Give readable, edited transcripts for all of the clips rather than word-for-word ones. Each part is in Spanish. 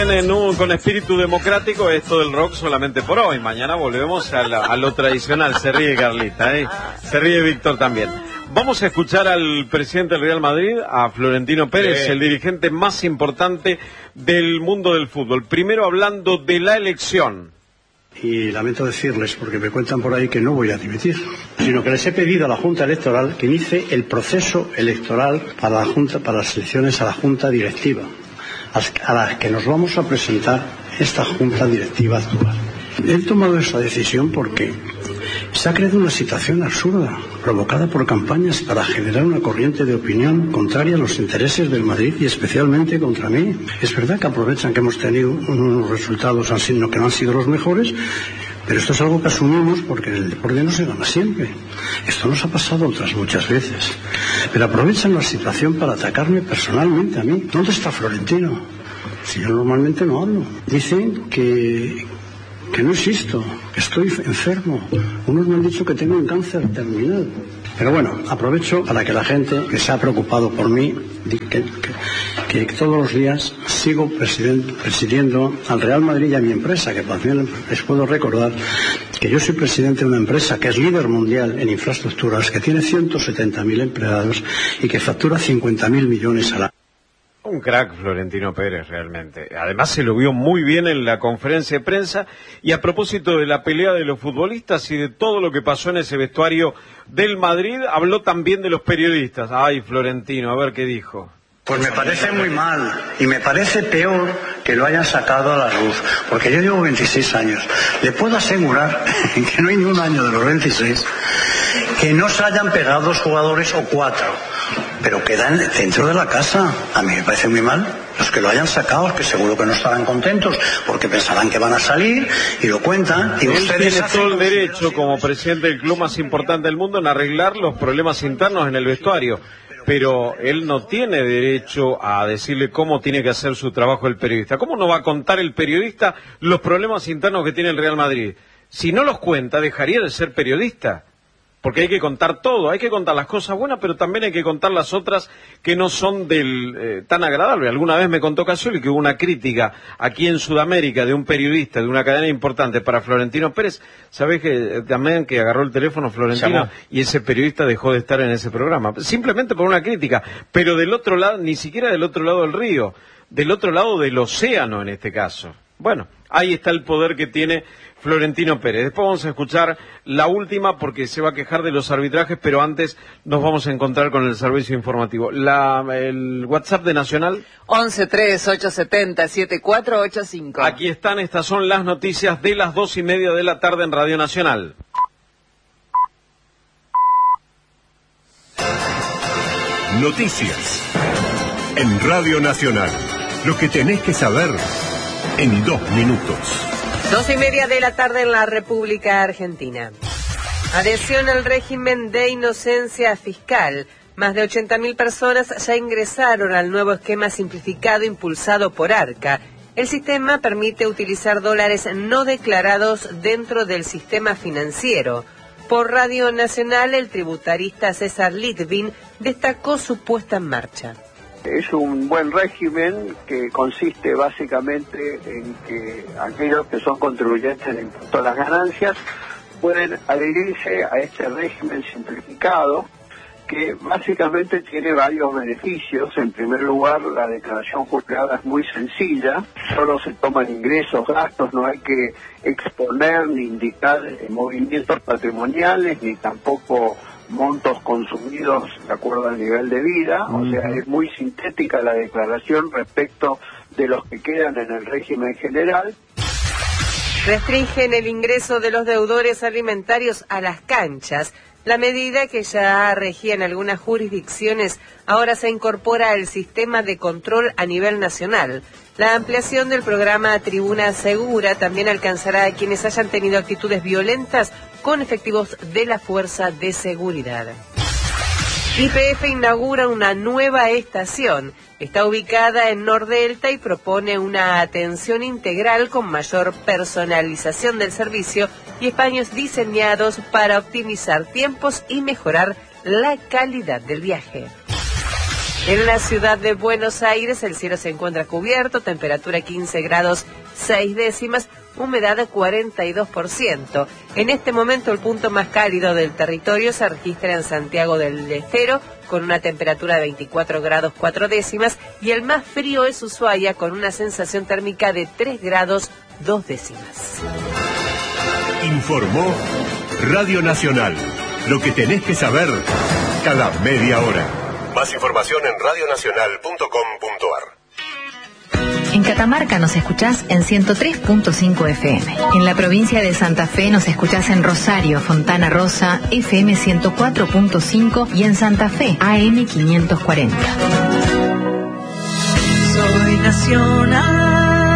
siguen con espíritu democrático, esto del rock solamente por hoy. Mañana volvemos a lo tradicional. Se ríe Carlita, se ríe Víctor también. Vamos a escuchar al presidente del Real Madrid, a Florentino Pérez, el dirigente más importante del mundo del fútbol. Primero hablando de la elección. Y lamento decirles, porque me cuentan por ahí que no voy a dimitir, sino que les he pedido a la Junta Electoral que inicie el proceso electoral para las elecciones a la Junta Directiva, a las que nos vamos a presentar esta Junta Directiva actual. He tomado esa decisión porque se ha creado una situación absurda, provocada por campañas para generar una corriente de opinión contraria a los intereses del Madrid y especialmente contra mí. Es verdad que aprovechan que hemos tenido unos resultados que no han sido los mejores, pero esto es algo que asumimos porque en el deporte no se gana siempre. Esto nos ha pasado otras muchas veces. Pero aprovechan la situación para atacarme personalmente a mí. ¿Dónde está Florentino? Si yo normalmente no hablo. Dicen que no existo, que estoy enfermo. Unos me han dicho que tengo un cáncer terminal. Pero bueno, aprovecho para que la gente que se ha preocupado por mí, que todos los días sigo presidiendo al Real Madrid y a mi empresa, que también les puedo recordar que yo soy presidente de una empresa que es líder mundial en infraestructuras, que tiene 170.000 empleados y que factura 50.000 millones al año. Un crack Florentino Pérez realmente. Además se lo vio muy bien en la conferencia de prensa. Y a propósito de la pelea de los futbolistas y de todo lo que pasó en ese vestuario del Madrid, habló también de los periodistas. Ay, Florentino, a ver qué dijo. Pues me parece muy mal y me parece peor que lo hayan sacado a la luz, porque yo llevo 26 años. Le puedo asegurar que no hay ni un año de los 26 que no se hayan pegado 2 jugadores o 4, pero quedan dentro de la casa. A mí me parece muy mal. Los que lo hayan sacado, que seguro que no estarán contentos porque pensarán que van a salir y lo cuentan. Y él tiene todo el derecho, como presidente del club más importante del mundo, en arreglar los problemas internos en el vestuario. Pero él no tiene derecho a decirle cómo tiene que hacer su trabajo el periodista. ¿Cómo no va a contar el periodista los problemas internos que tiene el Real Madrid? Si no los cuenta, dejaría de ser periodista. Porque hay que contar todo, hay que contar las cosas buenas, pero también hay que contar las otras que no son tan agradables. Alguna vez me contó Casioli que hubo una crítica aquí en Sudamérica de un periodista de una cadena importante para Florentino Pérez. ¿Sabés que también que agarró el teléfono Florentino y ese periodista dejó de estar en ese programa? Simplemente por una crítica, pero del otro lado, ni siquiera del otro lado del río, del otro lado del océano en este caso. Bueno, ahí está el poder que tiene Florentino Pérez. Después vamos a escuchar la última porque se va a quejar de los arbitrajes, pero antes nos vamos a encontrar con el servicio informativo. El WhatsApp de Nacional. 1138707485. Aquí están, estas son las noticias de las 2:30 de la tarde en Radio Nacional. Noticias en Radio Nacional. Lo que tenés que saber en 2 minutos. 2:30 de la tarde en la República Argentina. Adhesión al régimen de inocencia fiscal. Más de 80.000 personas ya ingresaron al nuevo esquema simplificado impulsado por Arca. El sistema permite utilizar dólares no declarados dentro del sistema financiero. Por Radio Nacional, el tributarista César Litvin destacó su puesta en marcha. Es un buen régimen que consiste básicamente en que aquellos que son contribuyentes de impuesto a las ganancias pueden adherirse a este régimen simplificado que básicamente tiene varios beneficios. En primer lugar, la declaración juzgada es muy sencilla, solo se toman ingresos, gastos, no hay que exponer ni indicar movimientos patrimoniales ni tampoco montos consumidos de acuerdo al nivel de vida. O sea, es muy sintética la declaración respecto de los que quedan en el régimen general. Restringen el ingreso de los deudores alimentarios a las canchas. La medida, que ya regía en algunas jurisdicciones, ahora se incorpora al sistema de control a nivel nacional. La ampliación del programa Tribuna Segura también alcanzará a quienes hayan tenido actitudes violentas con efectivos de la Fuerza de Seguridad. YPF inaugura una nueva estación. Está ubicada en Nordelta y propone una atención integral con mayor personalización del servicio y espacios diseñados para optimizar tiempos y mejorar la calidad del viaje. En la ciudad de Buenos Aires el cielo se encuentra cubierto, temperatura 15 grados 6 décimas, humedad 42%. En este momento el punto más cálido del territorio se registra en Santiago del Estero, con una temperatura de 24 grados 4 décimas, y el más frío es Ushuaia, con una sensación térmica de 3 grados 2 décimas. Informó Radio Nacional. Lo que tenés que saber cada media hora. Más información en radionacional.com.ar. En Catamarca nos escuchás en 103.5 FM. En la provincia de Santa Fe nos escuchás en Rosario, Fontana Rosa, FM 104.5 y en Santa Fe, AM 540. Soy nacional.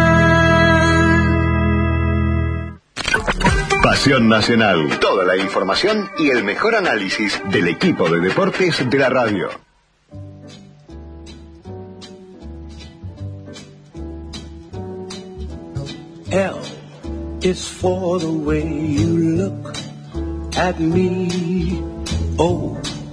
Pasión Nacional. Toda la información y el mejor análisis del equipo de deportes de la radio. L is for the way you look at me. O